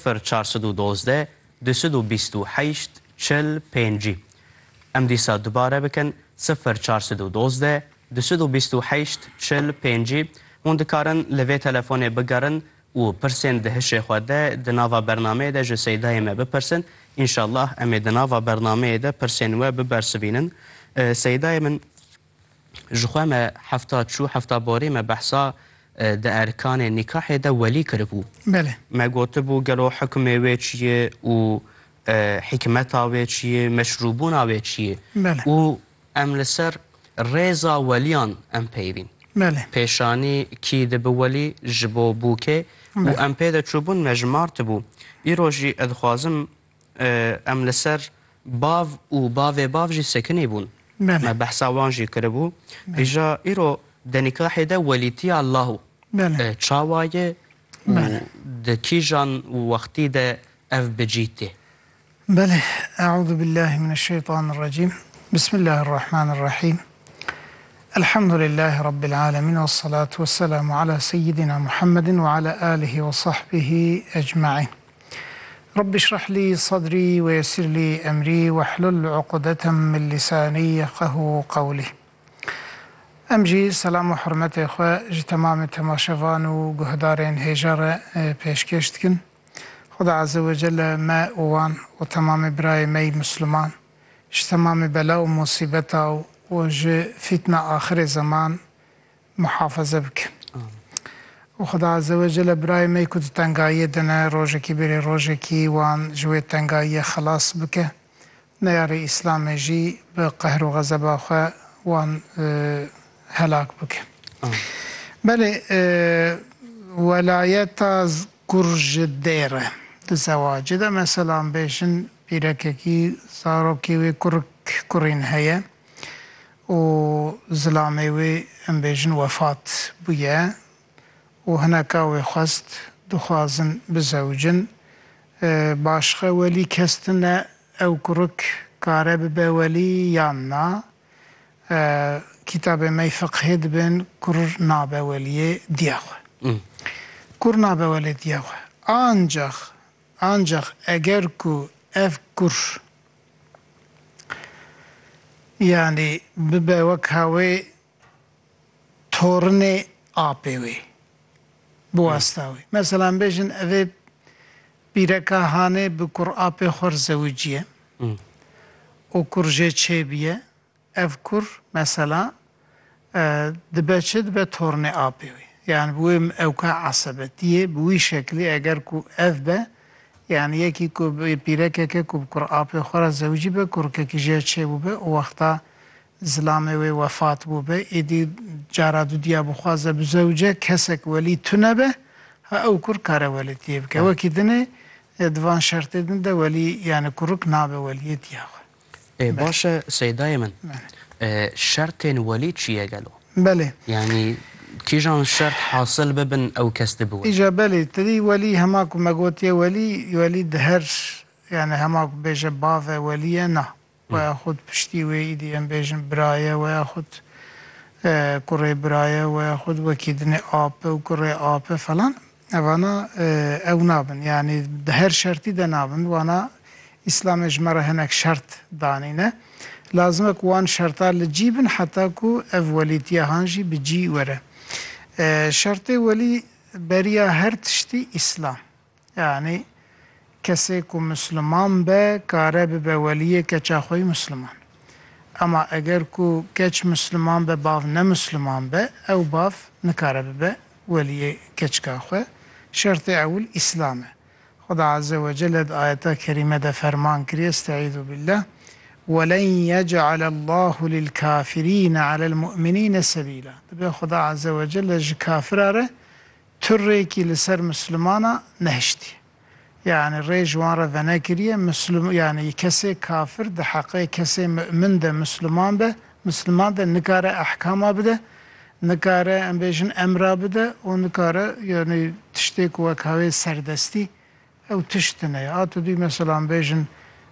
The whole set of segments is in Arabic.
0412 228 40 ام دیسا دوباره بکن 0412 228 40 هون دکارن لوی تلفون بگرن و پرسین دهش خوده دناوا برنامه ده جو سیدای ما بپرسن انشالله امی دناوا برنامه ده پرسین و ببرسبینن سیدای من جخوام هفتا باری ما بحثا ده ارکان نکاح ده ولی کربو بله ما گوته بو گلو حکمه وی چیه و حکمت وی چیه مشروبون وی چیه بله و ام لسر رضا ولیان ام پیوین بله پیشانی کی ده بولی جبو بوکه و ام پیدا چوبون مجمارت بو ایروژی ادخوازم ام لسر باو و باو جی سکنی بون بله ما بحثا وانجی کربو ایجا ایرو ده نکاح ده ولیتی الله بله چاوایه و ده کیجان وقتی ده اف بجیته بله اعوذ بالله من الشیطان الرجیم بسم الله الرحمن الرحیم الحمد لله رب العالمين والصلاة والسلام على سيدنا محمد وعلى آله وصحبه أجمعين رب اشرح لي صدري ويسر لي أمري واحلل عقدة من لساني يفقهوا قولي امجی سلام و حرمت اخوه جی تمام تماشوان و گهدارین هجار پیشکش دکن خدا عز و جل ما اوان و تمام برای می مسلمان جی تمام بلا و مصیبت و جی فتنه آخر زمان محافظه بکن و خدا عز و جل برای می کد تنگایی دنه روژکی بری روژکی وان جوی تنگایی خلاص بکه نیاری اسلام جی به قهر و غضب اخوه وان هلاك بك بله ولایت از گرج دیره زواج ده مثلا بیشن بیرککی زاروکی و کرین هیا و ظلامه و بیشن وفات بویه و هنکا و خواست دخوازن بزوجن باشخه ولی کستن او کرک کاره به ولی یاننا کتاب می فقه دبن کر نابه ولیه دیاخه کر نابه ولی دیاخه ancak eğer ku ev kur yani bebek havi torne apevi bu astavi mesela bejin ev bireka hane bu kur ape xor zevciye o kurje çebiye ev kur mesela دبچه torne apevi yani bu evka asabetiye bu şekli eğer ku evbe yani yeki ku pireke ku kur ape xora zevci be kur ke je çebu be o vakta zlame ve vefat bu be edi caradu diye bu xaza bu zevce kesek veli tünebe ha ev kur kare veli diye ke vakidine dvan şart edin de veli yani kuruk nabe veli diye باشه سیدای من شرطین ولی چیه گلو؟ بله یعنی کیجان شرط حاصل ببن او کس دبوه؟ ایجا بله تدی ولی هماکو مگوتی ولی دهر یعنی هماکو بیجه باوه ولیه نه و خود پشتی و ایدی ام بیجن برایه و خود کره برایه و خود وکیدن آپه و کره آپه فلان وانا او نابن یعنی دهر شرطی ده نابن وانا اسلام اجمره هنک شرط دانینه لازم کوان شرطا لجیبن حتی کو اولیتی هانجی بجی وره شرط ولی بریا هر تشتی اسلام yani کسی کو مسلمان به کاره به ولیه کچاخوی مسلمان اما اگر کو کچ مسلمان به باف نه مسلمان به او باف نکاره به ولیه کچکاخوه شرط اول اسلامه خدا عز و جل آیت کریمه ده فرمان کری استعیذ بالله ولن يجعل الله للكافرين على المؤمنين سبيلا به خدا عز و جل کافراره ترکی لسر مسلمانا نهشتی yani rejwara ve nekiriye Müslüman yani kese kafir de hakkı kese mümin de Müslüman da nikare ahkama bide nikare embejin emra bide o nikare yani tiştek ve kahve serdesti ev tiştine ya tudi mesela embejin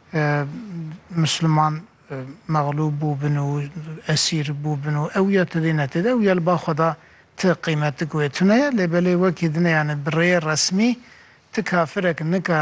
Müslüman مغلوب بنو أسير بنو أو يتدينت أو يلبا خدا تقيمتك ويتنيا لبلي وكيدنا يعني بري رسمي تكافرك نكا